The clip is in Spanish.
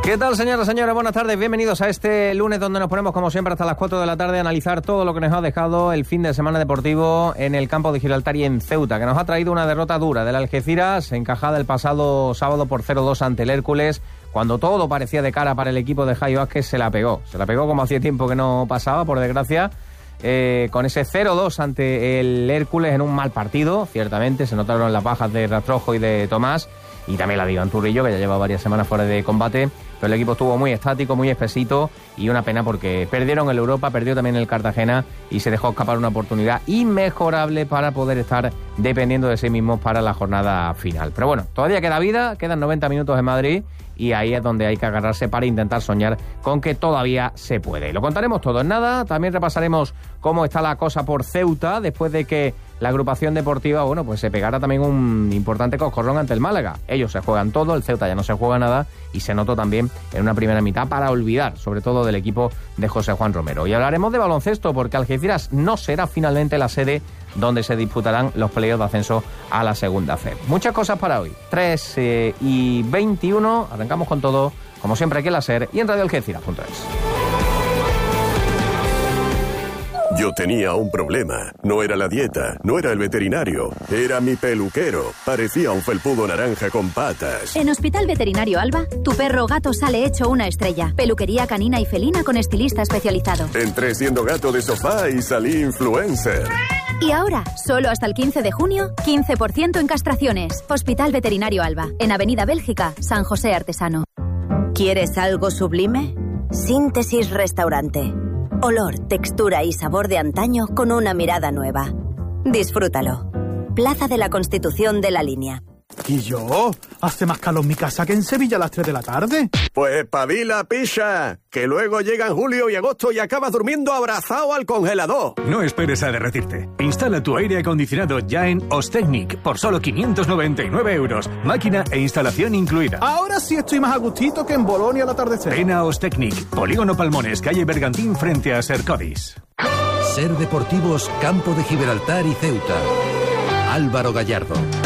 ¿Qué tal, señoras y señores? Buenas tardes, bienvenidos a este lunes donde nos ponemos, como siempre, hasta las 4 de la tarde a analizar todo lo que nos ha dejado el fin de semana deportivo en el campo de Gibraltar y en Ceuta, que nos ha traído una derrota dura del Algeciras, encajada el pasado sábado por 0-2 ante el Hércules, cuando todo parecía de cara para el equipo de Jaime Vázquez. Se la pegó como hacía tiempo que no pasaba, por desgracia, con ese 0-2 ante el Hércules en un mal partido. Ciertamente se notaron las bajas de Rastrojo y de Tomás, y también la de Iván Turrillo, que ya lleva varias semanas fuera de combate, pero el equipo estuvo muy estático, muy espesito, y una pena porque perdieron el Europa, perdió también el Cartagena, y se dejó escapar una oportunidad inmejorable para poder estar dependiendo de sí mismos para la jornada final. Pero bueno, todavía queda vida, quedan 90 minutos en Madrid, y ahí es donde hay que agarrarse para intentar soñar con que todavía se puede. Y lo contaremos todo en nada. También repasaremos cómo está la cosa por Ceuta, después de que la agrupación deportiva, bueno, pues se pegara también un importante coscorrón ante el Málaga. Ellos se juegan todo, el Ceuta ya no se juega nada, y se notó también en una primera mitad para olvidar, sobre todo del equipo de José Juan Romero. Y hablaremos de baloncesto, porque Algeciras no será finalmente la sede donde se disputarán los playoffs de ascenso a la segunda FEB. Muchas cosas para hoy. 3:21, arrancamos con todo, como siempre aquí en la SER y en radioalgeciras.es. Yo tenía un problema. No era la dieta, no era el veterinario, era mi peluquero. Parecía un felpudo naranja con patas. En Hospital Veterinario Alba, tu perro o gato sale hecho una estrella. Peluquería canina y felina con estilista especializado. Entré siendo gato de sofá y salí influencer. Y ahora, solo hasta el 15 de junio, 15% en castraciones. Hospital Veterinario Alba, en Avenida Bélgica, San José Artesano. ¿Quieres algo sublime? Síntesis Restaurante. Olor, textura y sabor de antaño con una mirada nueva. Disfrútalo. Plaza de la Constitución de La Línea. ¿Y yo? ¿Hace más calor en mi casa que en Sevilla a las 3 de la tarde? Pues espabila, picha, que luego llegan julio y agosto y acabas durmiendo abrazado al congelador. No esperes a derretirte. Instala tu aire acondicionado ya en Ostecnic por solo 599 euros. Máquina e instalación incluida. Ahora sí estoy más a gustito que en Bolonia al atardecer. Ven a Ostecnic, Polígono Palmones, calle Bergantín, frente a Sercodis. SER Deportivos, Campo de Gibraltar y Ceuta. Álvaro Gallardo.